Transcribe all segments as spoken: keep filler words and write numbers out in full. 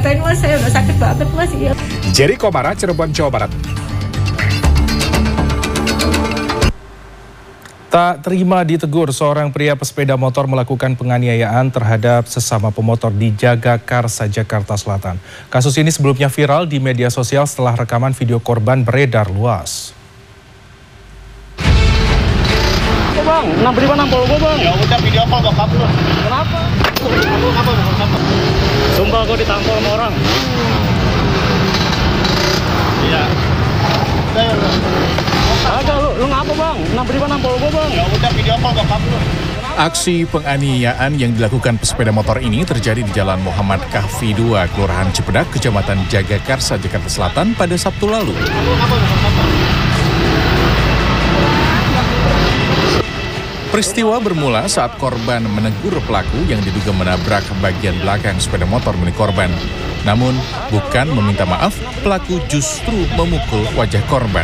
rasain mas, saya udah sakit banget mas. Iya. Jerry Komara, Cirebon, Jawa Barat. Tak terima ditegur, seorang pria pesepeda motor melakukan penganiayaan terhadap sesama pemotor di Jagakarsa, Jakarta Selatan. Kasus ini sebelumnya viral di media sosial setelah rekaman video korban beredar luas. Bang, enam ribu enam puluh bang. Ya udah video call bokap lu. Kenapa? Kenapa kenapa? Sumpah gue ditampol sama orang. Iya. Udah ya. Ada lu, lu ngapa bang? enam ribu enam puluh bang. Ya udah video call bokap lu. Aksi penganiayaan yang dilakukan pesepeda motor ini terjadi di Jalan Muhammad Kahfi dua, Kelurahan Cipedak, Kecamatan Jagakarsa, Jakarta Selatan pada Sabtu lalu. Peristiwa bermula saat korban menegur pelaku yang diduga menabrak bagian belakang sepeda motor milik korban. Namun, bukan meminta maaf, pelaku justru memukul wajah korban.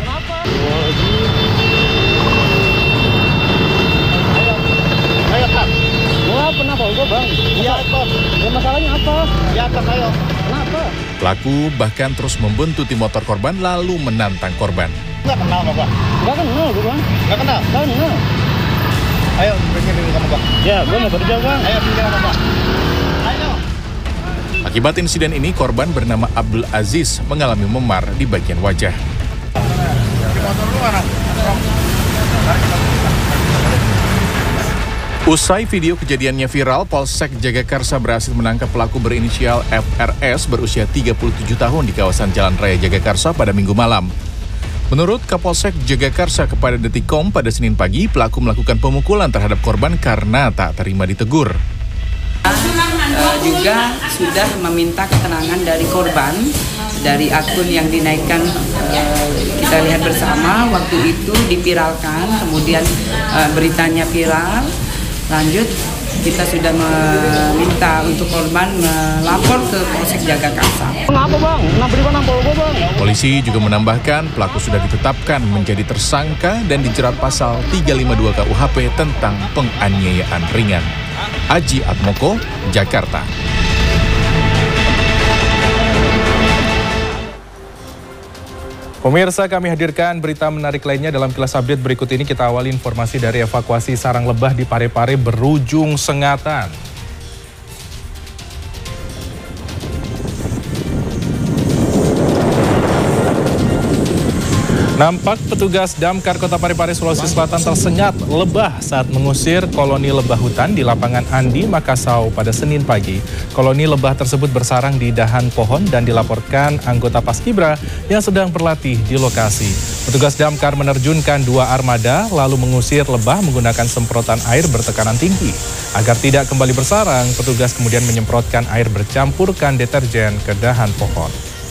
Ayo Kak. Gua kenapa gua bang? Iya Kak. Ya, masalahnya apa? Iya Kak, ayo. Kenapa? Pelaku bahkan terus membuntuti motor korban lalu menantang korban. Enggak kenal sama gua. Gak kenal gua bang. Enggak kenal. Gak kenal. Ayo, pergi dulu sama gua. Ya, gua mau kerja bang. Ayo pergi sama gua. Ayo. Akibat insiden ini, korban bernama Abdul Aziz mengalami memar di bagian wajah. Di motor lu mana? Usai video kejadiannya viral, Polsek Jagakarsa berhasil menangkap pelaku berinisial F R S berusia tiga puluh tujuh tahun di kawasan Jalan Raya Jagakarsa pada Minggu malam. Menurut Kapolsek Jagakarsa kepada Detikcom pada Senin pagi, pelaku melakukan pemukulan terhadap korban karena tak terima ditegur. Uh, juga sudah meminta keterangan dari korban dari akun yang dinaikkan, uh, kita lihat bersama waktu itu dipiralkan, kemudian uh, beritanya viral, lanjut kita sudah meminta untuk korban melapor ke Polsek Jagakarsa. Kenapa bang? enam ribu enam puluh bang. Polisi juga menambahkan pelaku sudah ditetapkan menjadi tersangka dan dijerat pasal tiga lima dua K U H P tentang penganiayaan ringan. Aji Atmoko, Jakarta. Pemirsa, kami hadirkan berita menarik lainnya dalam Kilas Update berikut ini. Kita awali informasi dari evakuasi sarang lebah di Parepare berujung sengatan. Nampak petugas Damkar Kota Parepare, Sulawesi Selatan tersengat lebah saat mengusir koloni lebah hutan di lapangan Andi, Makassau pada Senin pagi. Koloni lebah tersebut bersarang di dahan pohon dan dilaporkan anggota Paskibra yang sedang berlatih di lokasi. Petugas Damkar menerjunkan dua armada lalu mengusir lebah menggunakan semprotan air bertekanan tinggi. Agar tidak kembali bersarang, petugas kemudian menyemprotkan air bercampurkan deterjen ke dahan pohon.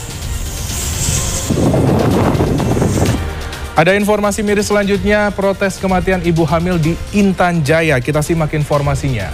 Ada informasi miris selanjutnya, protes kematian ibu hamil di Intan Jaya. Kita simak informasinya.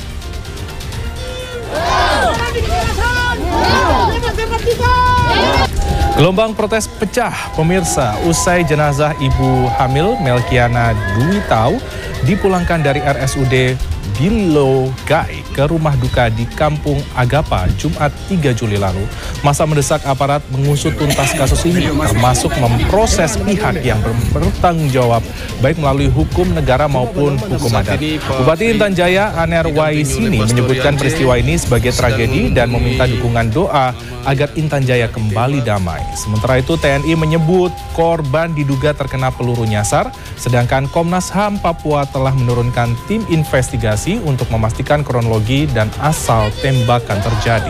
Gelombang protes pecah, pemirsa, usai jenazah ibu hamil Melkiana Dwi Tau dipulangkan dari R S U D Bilogai ke rumah duka di Kampung Agapa Jumat tiga Juli lalu. Masa mendesak aparat mengusut tuntas kasus ini, termasuk memproses pihak yang bertanggung jawab baik melalui hukum negara maupun hukum adat. Bupati Intan Jaya Aner Waisini menyebutkan peristiwa ini sebagai tragedi dan meminta dukungan doa agar Intan Jaya kembali damai. Sementara itu T N I menyebut korban diduga terkena peluru nyasar, sedangkan Komnas H A M Papua telah menurunkan tim investigasi untuk memastikan kronologi dan asal tembakan terjadi.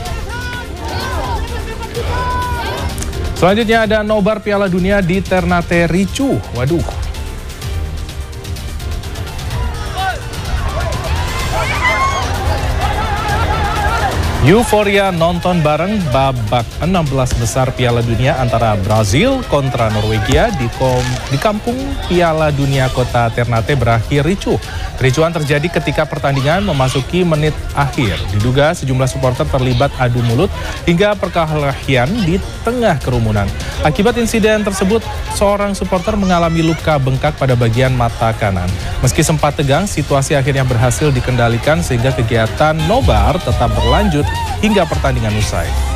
Selanjutnya ada nobar Piala Dunia di Ternate ricuh. Waduh. Euforia nonton bareng babak enam belas besar Piala Dunia antara Brazil kontra Norwegia di, kom, di kampung Piala Dunia kota Ternate berakhir ricuh. Kericuhan terjadi ketika pertandingan memasuki menit akhir. Diduga sejumlah supporter terlibat adu mulut hingga perkelahian di tengah kerumunan. Akibat insiden tersebut, seorang supporter mengalami luka bengkak pada bagian mata kanan. Meski sempat tegang, situasi akhirnya berhasil dikendalikan sehingga kegiatan nobar tetap berlanjut hingga pertandingan usai.